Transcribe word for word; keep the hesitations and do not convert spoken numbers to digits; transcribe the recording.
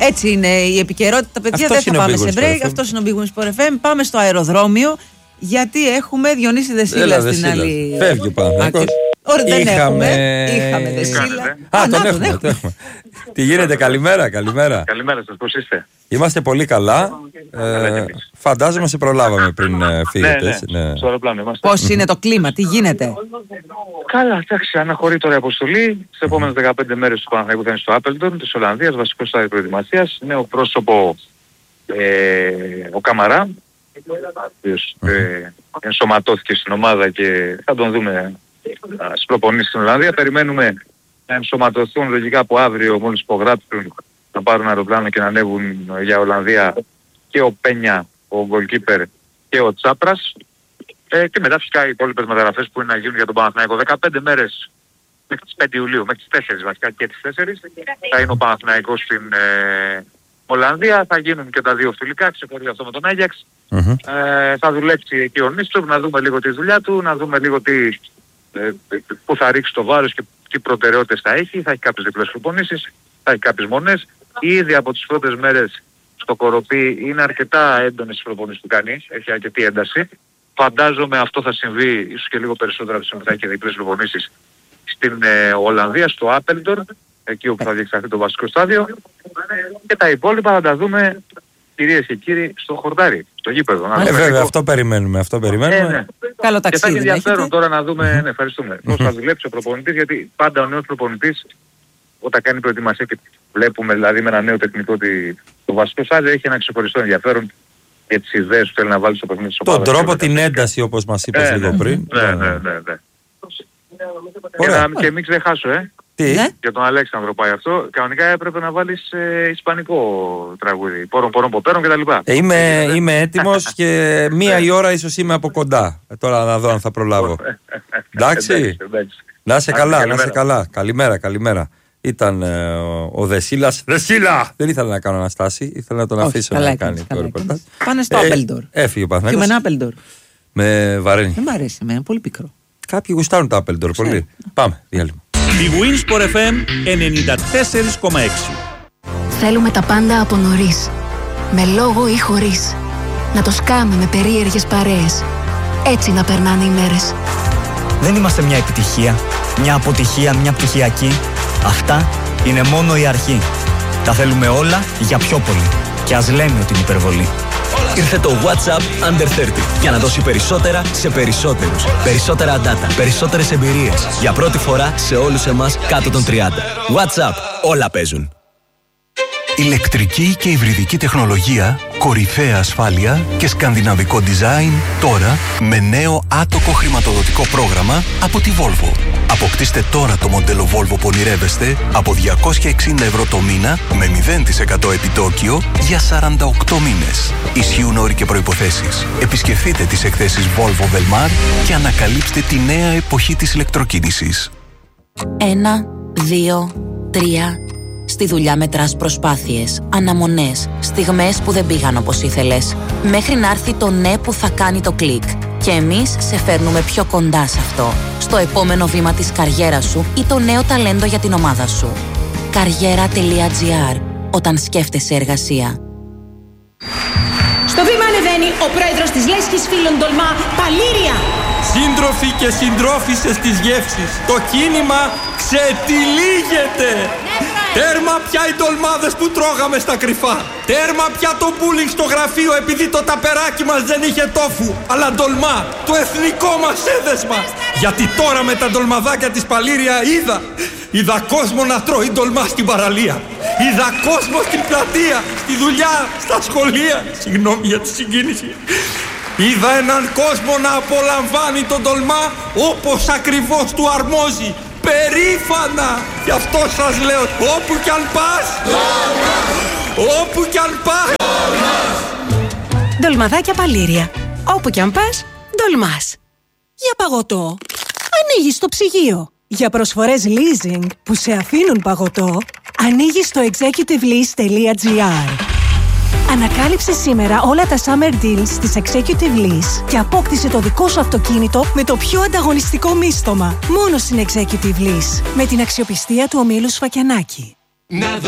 Έτσι είναι η επικαιρότητα, παιδιά. Αυτός δεν θα πάμε σε break. Αυτό είναι ο Big Wings Sport εφ εμ. Πάμε στο αεροδρόμιο. Γιατί έχουμε Διονύση Δεσίλα στην άλλη. Φεύγει ο Παναθηναϊκός. Δεν είχαμε... έχουμε. Είχαμε Δεσίλα. Α, τον έχουμε, τον έχουμε. Τι γίνεται, καλημέρα, καλημέρα. Καλημέρα σας, πώς είστε? Είμαστε πολύ καλά. Ε, φαντάζομαι σε προλάβαμε πριν φύγετε. Ναι, ναι, στο αεροπλάνο είμαστε. Πώς είναι το κλίμα, τι γίνεται? Καλά, εντάξει, αναχωρεί τώρα η αποστολή. Στις επόμενες δεκαπέντε μέρες του Παναθηναϊκού θα είναι στο Άπελντον της Ολλανδίας, βασικό στάδιο προετοιμασίας. Νέο πρόσωπο ε, ο Καμαρά, ο οποίος ε, ενσωματώθηκε στην ομάδα και θα τον δούμε στις προπονήσεις στην Ολλανδία. Περιμένουμε να ενσωματωθούν λογικά από αύριο, μόλις υπογράψουν, να πάρουν αεροπλάνο και να ανέβουν για Ολλανδία και ο Πένια, ο goalkeeper, και ο Τσάπρας. Ε, και μετά φυσικά οι υπόλοιπες μεταγραφές που είναι να γίνουν για τον Παναθηναϊκό. δεκαπέντε μέρες μέχρι τις πέντε Ιουλίου, μέχρι τις τέσσερις βασικά και τις τέσσερις, θα είναι ο Παναθηναϊκός στην ε, Ολλανδία. Θα γίνουν και τα δύο φιλικά, ξεχωρίζει αυτό με τον Άγιαξ. Mm-hmm. Ε, θα δουλέψει εκεί ο Νίστρομ, να δούμε λίγο τη δουλειά του, να δούμε λίγο τι, ε, πού θα ρίξει το βάρος και τι προτεραιότητες θα έχει. Θα έχει κάποιες διπλές προπονήσεις, θα έχει κάποιες μονές. Ήδη από τις πρώτες μέρες στο Κοροπή είναι αρκετά έντονες τις προπονήσεις που κάνει, έχει αρκετή ένταση. Φαντάζομαι αυτό θα συμβεί ίσως και λίγο περισσότερο από τις θα έχει και διπλές προπονήσεις στην ε, Ολλανδία, στο Άπελντον, εκεί όπου θα διεξαχθεί το βασικό στάδιο. Και τα υπόλοιπα θα τα δούμε, κυρίες και κύριοι, στο χορτάρι, στο γήπεδο. Ε, βέβαια, αυτό περιμένουμε, αυτό περιμένουμε. Ε, ναι. Καλό ταξίδι. Και θα έχει ενδιαφέρον τώρα να δούμε, mm-hmm. ναι, ευχαριστούμε, πώς θα δουλέψει ο προπονητής, γιατί πάντα ο νέος προπονητής, όταν κάνει προετοιμασία και βλέπουμε δηλαδή με ένα νέο τεχνικό ότι το βασικό στάδιο έχει ένα ξεχωριστό ενδιαφέρον για τις ιδέες που θέλει να βάλει στο παιχνίδι της ομάδας. Τον τρόπο, την ένταση όπως μας είπες ε, λίγο ναι, πριν. Ναι, ναι, ναι. ναι, ναι. Και, να, και μην ξεχάσω, ε. Τι? Για τον Αλέξανδρο πάει αυτό. Κανονικά έπρεπε να βάλεις ε, ισπανικό τραγούδι. Πόρον, πόρον, ποπέρον κτλ. Ε, είμαι, είμαι έτοιμος και μία η ώρα ίσως είμαι από κοντά. Ε, τώρα να δω αν θα προλάβω. Εντάξει. Να είσαι καλά, να είσαι καλά. Καλημέρα, καλημέρα. Ήταν ε, ο, ο Δεσίλας. Δεσίλα! Δεν ήθελα να κάνω αναστάση, ήθελα να τον αφήσω να κάνει το ρεπορτάζ. Πάνε στο Άπελντορ. Έφυγε ο Παναθηναϊκός. Και με ένα Άπελντορ. Με βαραίνει. Δεν μ' αρέσει εμένα, πολύ πικρό. Κάποιοι γουστάρουν το Άπελντορ πολύ. Πάμε, διάλειμμα. Big Wings Sport εφ εμ ενενήντα τέσσερα κόμμα έξι. Θέλουμε τα πάντα από νωρίς. Με λόγο ή χωρίς. Να το σκάμε με περίεργες παρέες. Έτσι να περνάνε οι μέρες. Δεν είμαστε μια επιτυχία, μια αποτυχία, μια πτυχιακή. Αυτά είναι μόνο η αρχή. Τα θέλουμε όλα για πιο πολύ. Και ας λέμε ότι είναι υπερβολή. Ήρθε το WhatsApp Under τριάντα για να δώσει περισσότερα σε περισσότερους. Περισσότερα data, περισσότερες εμπειρίες. Για πρώτη φορά σε όλους εμάς κάτω των τριάντα. WhatsApp, όλα παίζουν. Ηλεκτρική και υβριδική τεχνολογία, κορυφαία ασφάλεια και σκανδιναβικό design τώρα με νέο άτοκο χρηματοδοτικό πρόγραμμα από τη Volvo. Αποκτήστε τώρα το μοντέλο Volvo που ονειρεύεστε από διακόσια εξήντα ευρώ το μήνα με μηδέν τοις εκατό επιτόκιο για σαράντα οκτώ μήνες. Ισχύουν όροι και προϋποθέσεις. Επισκεφτείτε τις εκθέσεις Volvo Velmar και ανακαλύψτε τη νέα εποχή της ηλεκτροκίνησης. Ένα, δύο, τρία. Στη δουλειά μετράς προσπάθειες, αναμονές, στιγμές που δεν πήγαν όπως ήθελες. Μέχρι να έρθει το ναι που θα κάνει το κλικ. Και εμείς σε φέρνουμε πιο κοντά σε αυτό. Στο επόμενο βήμα της καριέρας σου ή το νέο ταλέντο για την ομάδα σου. Καριέρα τελεία τζι άρ. Όταν σκέφτεσαι εργασία. Στο βήμα ανεβαίνει ο πρόεδρος της Λέσχης Φίλων Τολμά, Παλήρια. Σύντροφοι και συντρόφισσες της γεύσης, το κίνημα ξετυλίγεται. Τέρμα πια οι ντολμάδες που τρώγαμε στα κρυφά. Τέρμα πια το μπούλινγκ στο γραφείο επειδή το ταπεράκι μας δεν είχε τόφου. Αλλά ντολμά, το εθνικό μας έδεσμα. Γιατί τώρα με τα ντολμαδάκια της Παλήρια είδα. Είδα κόσμο να τρώει ντολμά στην παραλία. Είδα κόσμο στην πλατεία, στη δουλειά, στα σχολεία. Συγγνώμη για τη συγκίνηση. Είδα έναν κόσμο να απολαμβάνει τον ντολμά όπως ακριβώς του αρμόζει. Περήφανα! Γι' αυτό σας λέω, όπου κι αν πας, όπου κι αν πας. Ντολμαδάκια Παλήρια. Όπου κι αν πας, ντολμάς. Για παγωτό, ανοίγεις το ψυγείο. Για προσφορές leasing που σε αφήνουν παγωτό, ανοίγεις στο executive lease τελεία τζι άρ. Ανακάλυψε σήμερα όλα τα summer deals της Executive Lease και απόκτησε το δικό σου αυτοκίνητο με το πιο ανταγωνιστικό μίστομα. Μόνο στην Executive Lease, με την αξιοπιστία του ομίλου Σφακιανάκη. Να